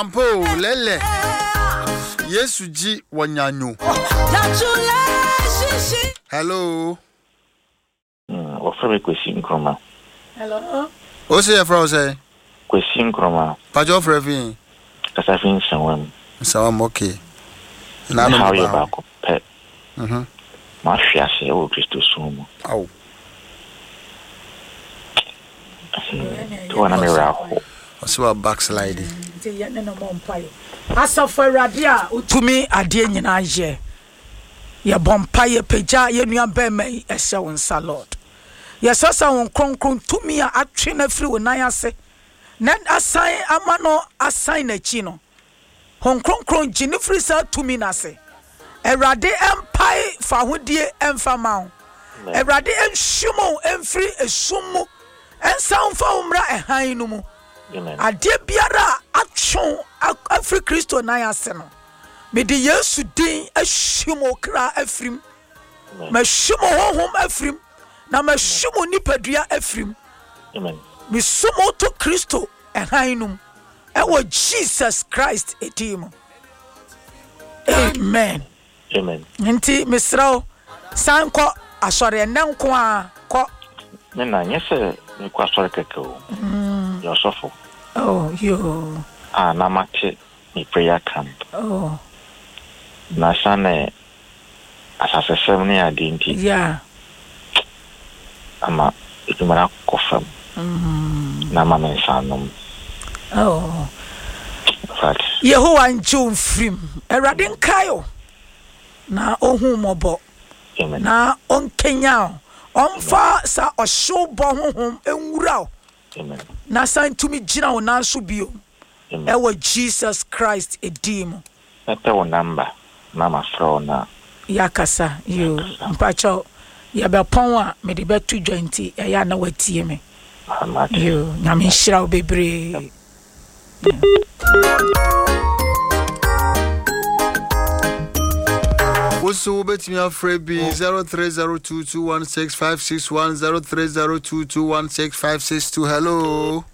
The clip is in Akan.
Ampo lele. Yesu ji wanyanyo. Hello. Offer me question kroma. Hello. O say for say? Question kroma. Pa jo for everything. Kasa fin sawam. Sawam okay. Na no how you back pet. Ma hwia se o Kristo sumo. Aw. To na me raho. So a backsliding. Asafo radia utumi ade nyina ye. Ye bompa ye peja ye nua bema ehye won sa Lord. Ye sasa won kronkron tumi a atwe na firi wonan ase. Na asan amano asan na chi no. Hon kronkron gine firi sa tumi na se. Erade empai fa hodie emfa ma wo. Erade enhwimo emfiri esumu ensan fa umra ehan no mu. Ade biara atwon afri Kristo na yase no. Me de Yesu din ahwimo kra afrim. Ma hwimo honhom afrim. Na ma hwimo nipadua afrim. Amen. Me sumo to Kristo ehan no. Ewo Jesus Christ edim. Amen. Amen. Nti misrawo sanko asore nanko a ko. Na nyese ni kwa asore kekeo. Yosofo. Oh, yo. Na mate ni prayer camp. Oh. Na sane asasesem ni adinti. Yeah. Ama itumara kofam. Na mama nsanom. Oh. Fat. Yehowa njo mfrim. Erade nkayo. Na ohun mobo. Amen. Na onkenya. Onfa sa osho bo honhom enwura. Amen. Na san tumi gina wona so bio. Ewa Jesus Christ edim. Epe wo number mama fro na yakasa yo mpacho ya be pon a me de betu dwanti ya na watie me. Yo nyame hira obebre. Also, bet me afraid be 0302216561 0302216562. Hello.